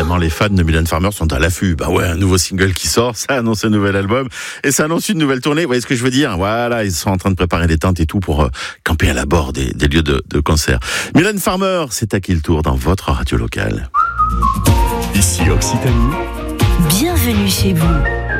évidemment, les fans de Mylène Farmer sont à l'affût. Bah ouais, un nouveau single qui sort, ça annonce un nouvel album et ça annonce une nouvelle tournée. Vous voyez ce que je veux dire? Voilà, ils sont en train de préparer les tentes et tout pour camper à l'abord des lieux de concert. Mylène Farmer, c'est à qui le tour dans votre radio locale? Ici Occitanie. Bienvenue chez vous.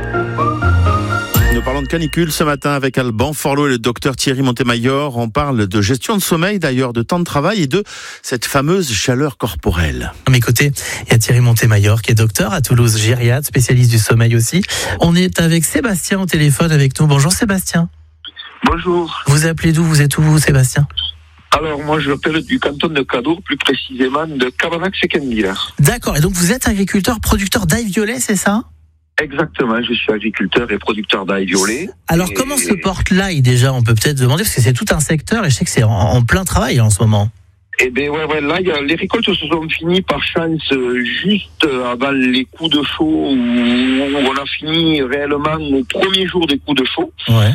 Nous parlons de canicule ce matin avec Alban Forlot et le docteur Thierry Montemayor. On parle de gestion de sommeil, d'ailleurs, de temps de travail et de cette fameuse chaleur corporelle. À mes côtés, il y a Thierry Montemayor qui est docteur à Toulouse, gériatre, spécialiste du sommeil aussi. On est avec Sébastien au téléphone avec nous. Bonjour Sébastien. Bonjour. Vous appelez d'où? Vous êtes où, vous, Sébastien? Alors, moi, je m'appelle du canton de Cadour, plus précisément de Cabanac-Séquenvillers. D'accord, et donc vous êtes agriculteur, producteur d'ail violet, c'est ça? Exactement, je suis agriculteur et producteur d'ail violet. Alors, comment se porte l'ail déjà? On peut peut-être demander, parce que c'est tout un secteur, et je sais que c'est en plein travail en ce moment. Eh bien, ouais, là, les récoltes se sont finies par chance juste avant les coups de chaud, où on a fini réellement au premier jour des coups de chaud. Ouais.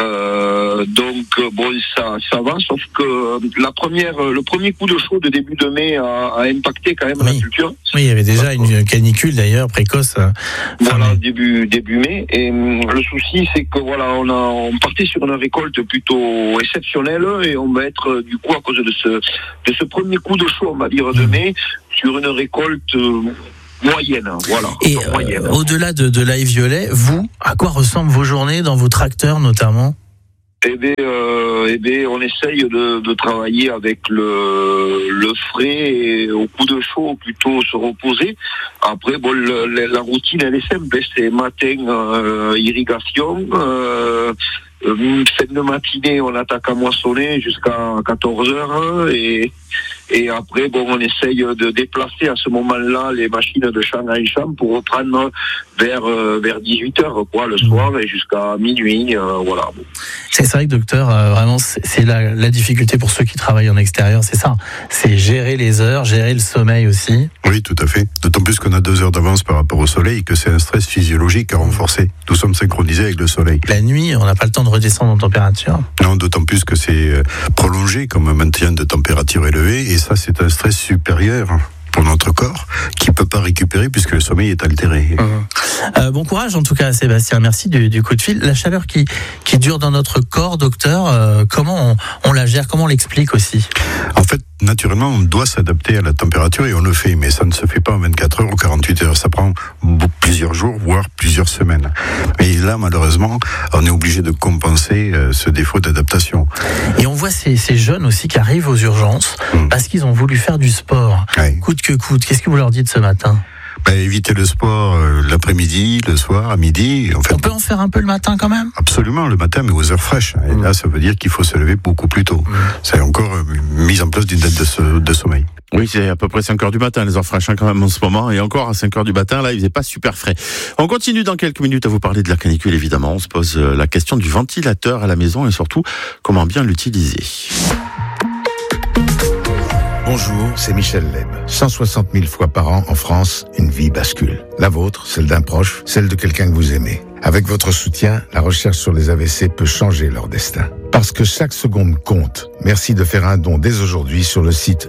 Donc bon, ça va, sauf que le premier coup de chaud de début de mai a impacté quand même la culture. Oui, il y avait déjà une canicule d'ailleurs précoce. Voilà, début mai. Et le souci, c'est que voilà, on partait sur une récolte plutôt exceptionnelle et on va être du coup à cause de ce premier coup de chaud, on va dire de mai, sur une récolte moyenne, voilà. Et au-delà de l'ail violet, vous, à quoi ressemblent vos journées dans vos tracteurs notamment? Eh bien, on essaye de travailler avec le frais et au coup de chaud plutôt se reposer. Après, bon, la routine elle est simple, c'est matin irrigation. Fin de matinée, on attaque à moissonner jusqu'à 14h et après, bon, on essaye de déplacer à ce moment-là les machines de champ en champ pour reprendre vers 18h, quoi, le soir et jusqu'à minuit, voilà. C'est vrai que docteur, vraiment, c'est la difficulté pour ceux qui travaillent en extérieur, c'est ça. C'est gérer les heures, gérer le sommeil aussi. Oui, tout à fait. D'autant plus qu'on a 2 heures d'avance par rapport au soleil, que c'est un stress physiologique à renforcer. Nous sommes synchronisés avec le soleil. La nuit, on n'a pas le temps de redescendre en température. Non, d'autant plus que c'est prolongé comme un maintien de température élevée, et ça, c'est un stress supérieur pour notre corps qui peut pas récupérer puisque le sommeil est altéré. Bon courage en tout cas Sébastien, merci du coup de fil. La chaleur qui dure dans notre corps, docteur, comment on la gère, comment on l'explique aussi? En fait, naturellement, on doit s'adapter à la température et on le fait, mais ça ne se fait pas en 24 heures ou 48 heures, ça prend plusieurs jours, voire plusieurs semaines. Et là, malheureusement, on est obligé de compenser ce défaut d'adaptation. Et on voit ces jeunes aussi qui arrivent aux urgences parce qu'ils ont voulu faire du sport. Ouais. Coûte que coûte, qu'est-ce que vous leur dites ce matin? Éviter le sport l'après-midi, le soir, à midi. En fait, on peut en faire un peu le matin quand même? Absolument, le matin, mais aux heures fraîches. Et là, ça veut dire qu'il faut se lever beaucoup plus tôt. C'est encore mise en place d'une date de sommeil. Oui, c'est à peu près 5h du matin, les heures fraîches quand même en ce moment. Et encore à 5h du matin, là, il faisait pas super frais. On continue dans quelques minutes à vous parler de la canicule, évidemment. On se pose la question du ventilateur à la maison et surtout, comment bien l'utiliser. Bonjour, c'est Michel Leb. 160 000 fois par an en France, une vie bascule. La vôtre, celle d'un proche, celle de quelqu'un que vous aimez. Avec votre soutien, la recherche sur les AVC peut changer leur destin. Parce que chaque seconde compte. Merci de faire un don dès aujourd'hui sur le site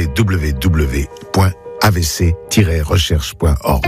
www.avc-recherche.org.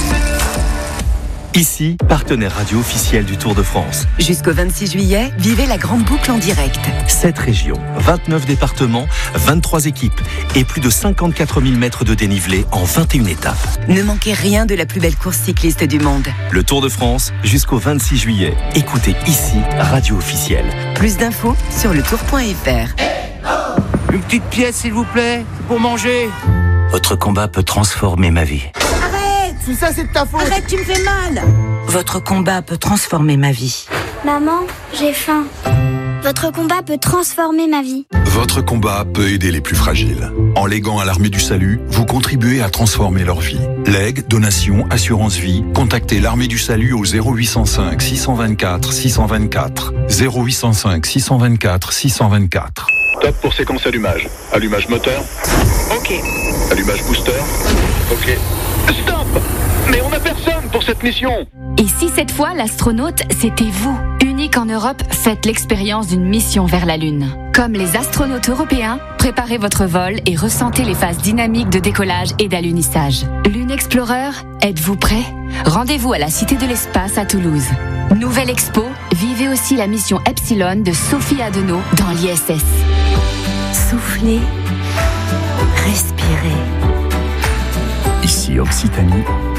Ici, partenaire radio officiel du Tour de France. Jusqu'au 26 juillet, vivez la grande boucle en direct. 7 régions, 29 départements, 23 équipes et plus de 54 000 mètres de dénivelé en 21 étapes. Ne manquez rien de la plus belle course cycliste du monde. Le Tour de France, jusqu'au 26 juillet. Écoutez ici, radio officielle. Plus d'infos sur letour.fr. Une petite pièce, s'il vous plaît, pour manger. Votre combat peut transformer ma vie. Tout ça, c'est de ta faute. Arrête, tu me fais mal. Votre combat peut transformer ma vie. Maman, j'ai faim. Votre combat peut transformer ma vie. Votre combat peut aider les plus fragiles. En léguant à l'Armée du Salut, vous contribuez à transformer leur vie. Legs, donations, assurance vie, contactez l'Armée du Salut au 0805 624 624. 0805 624 624. Top pour séquence allumage. Allumage moteur. Ok. Allumage booster. Ok. Stop! Mais on n'a personne pour cette mission! Et si cette fois l'astronaute c'était vous? Une Unique en Europe, faites l'expérience d'une mission vers la Lune. Comme les astronautes européens, préparez votre vol et ressentez les phases dynamiques de décollage et d'alunissage. Lune Explorer, êtes-vous prêt ? Rendez-vous à la Cité de l'Espace à Toulouse. Nouvelle expo, vivez aussi la mission Epsilon de Sophie Adenau dans l'ISS. Soufflez, respirez. Ici Occitanie,